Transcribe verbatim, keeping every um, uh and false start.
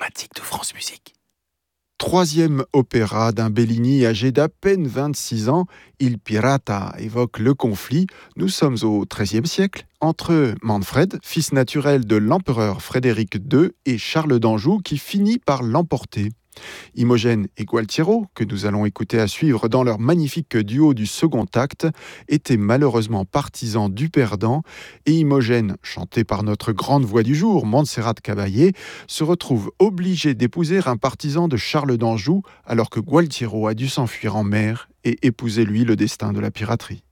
dramatique de France Musique. Troisième opéra d'un Bellini âgé d'à peine vingt-six ans, Il Pirata évoque le conflit, nous sommes au treizième siècle, entre Manfred, fils naturel de l'empereur Frédéric deux, et Charles d'Anjou qui finit par l'emporter. Imogène et Gualtiero, que nous allons écouter à suivre dans leur magnifique duo du second acte, étaient malheureusement partisans du perdant, et Imogène, chantée par notre grande voix du jour, Montserrat Caballé, se retrouve obligée d'épouser un partisan de Charles d'Anjou, alors que Gualtiero a dû s'enfuir en mer et épouser lui le destin de la piraterie.